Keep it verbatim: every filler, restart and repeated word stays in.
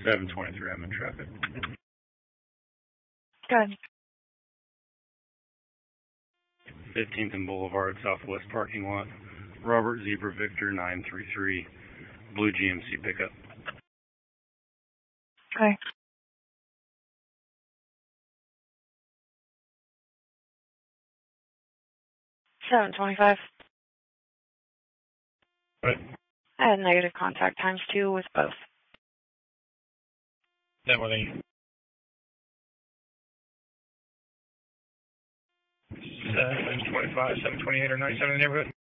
seven twenty-three, I'm in traffic. Good. fifteenth and Boulevard, Southwest parking lot. Robert Zebra Victor nine three three, blue G M C pickup. Okay. seven twenty-five. What? I had negative contact times two with both. That one, thank you. seven twenty-five, seven twenty-eight, or ninety-seven in the neighborhood?